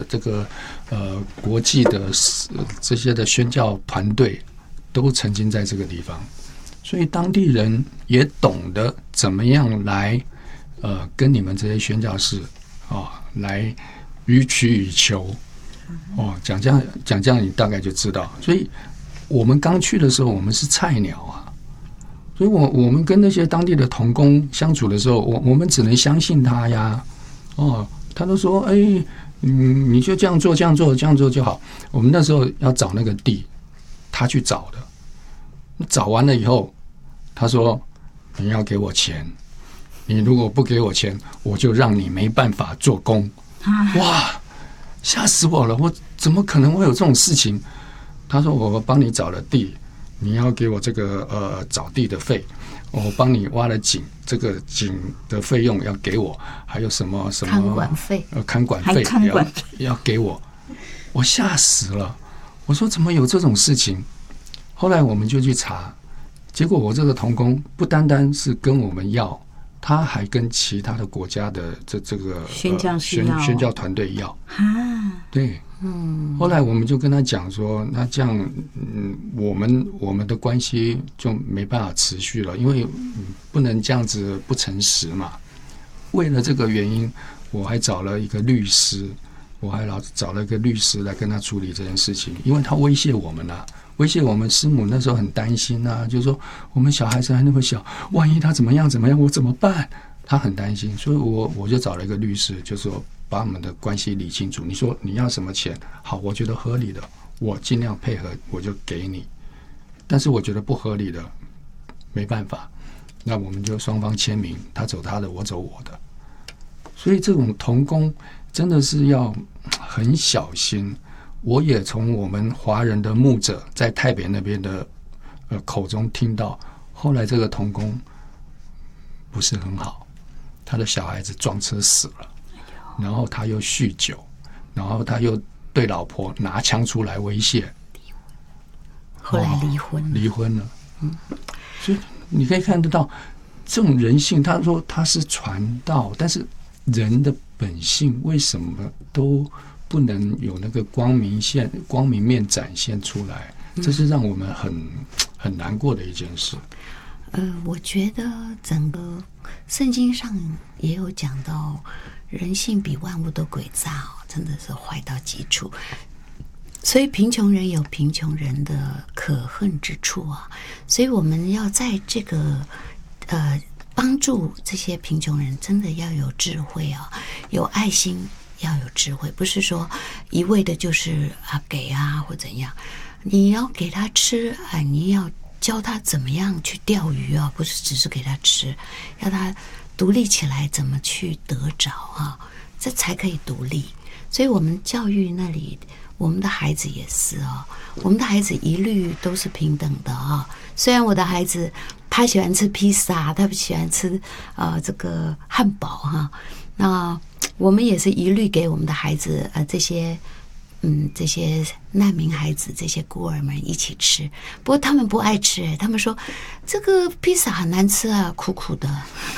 这个国际的这些的宣教团队都曾经在这个地方，所以当地人也懂得怎么样来跟你们这些宣教士来予取予求讲这样你大概就知道。所以我们刚去的时候，我们是菜鸟啊，所以我们跟那些当地的同工相处的时候，我们只能相信他呀。他都说你就这样做就好。我们那时候要找那个地，他去找的，找完了以后，他说你要给我钱，你如果不给我钱，我就让你没办法做工。哇，吓死我了！我怎么可能会有这种事情？他说我帮你找了地，你要给我这个找地的费，我帮你挖了井，这个井的费用要给我，还有什么看管费， 看管费要给我。我吓死了！我说怎么有这种事情？后来我们就去查，结果我这个同工不单单是跟我们要，他还跟其他的国家的这个宣教团队要。对。后来我们就跟他讲说，那这样，我们的关系就没办法持续了，因为不能这样子不诚实嘛。为了这个原因，我还找了一个律师，找了一个律师来跟他处理这件事情，因为他威胁我们啊，威胁我们师母那时候很担心啊，就是说我们小孩子还那么小，万一他怎么样，我怎么办？他很担心，所以我就找了一个律师，就说把我们的关系理清楚。你说你要什么钱，好，我觉得合理的，我尽量配合，我就给你。但是我觉得不合理的，没办法，那我们就双方签名，他走他的，我走我的。所以这种同工真的是要很小心。我也从我们华人的牧者在台北那边的口中听到，后来这个同工不是很好，他的小孩子撞车死了，然后他又酗酒，然后他又对老婆拿枪出来威胁， 后来离婚了。 所以你可以看得到这种人性。他说他是传道，但是人的本性为什么都不能有那个光明面展现出来？这是让我们很难过的一件事。 我觉得整个圣经上也有讲到，人性比万物都诡诈，真的是坏到极处。所以贫穷人有贫穷人的可恨之处啊，所以我们要在这个帮助这些贫穷人，真的要有智慧啊，有爱心，要有智慧，不是说一味的就是给或怎样，你要给他吃你要教他怎么样去钓鱼啊，不是只是给他吃，要他独立起来，怎么去得着这才可以独立。所以我们教育那里，我们的孩子也是我们的孩子一律都是平等的虽然我的孩子他喜欢吃披萨，他不喜欢吃这个汉堡那我们也是一律给我们的孩子这些难民孩子，这些孤儿们一起吃。不过他们不爱吃他们说这个披萨很难吃苦苦的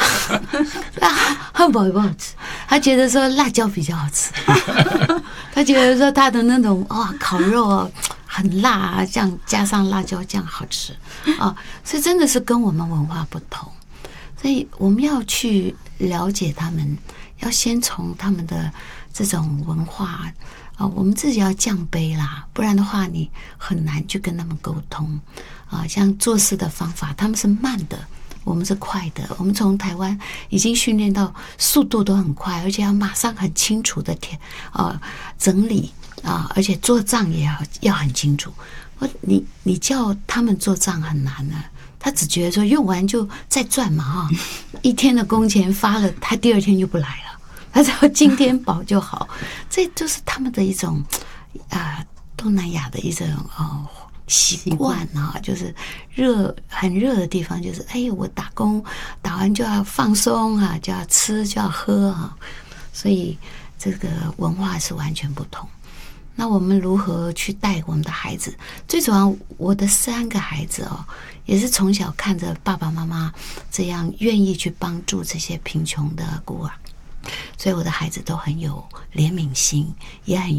汉堡也不好吃，他觉得说辣椒比较好吃他觉得说他的那种烤肉很辣这样加上辣椒酱好吃所以真的是跟我们文化不同。所以我们要去了解他们，要先从他们的这种文化我们自己要降卑啦，不然的话你很难去跟他们沟通像做事的方法，他们是慢的，我们是快的。我们从台湾已经训练到速度都很快，而且要马上很清楚的整理而且做账也要很清楚。你叫他们做账很难他只觉得说用完就再赚嘛一天的工钱发了，他第二天就不来了，他只要今天饱就好。这就是他们的一种东南亚的一种习惯就是很热的地方，就是我打工打完就要放松就要吃就要喝所以这个文化是完全不同。那我们如何去带我们的孩子？最主要我的3个孩子也是从小看着爸爸妈妈这样愿意去帮助这些贫穷的孤儿，所以我的孩子都很有怜悯心，也很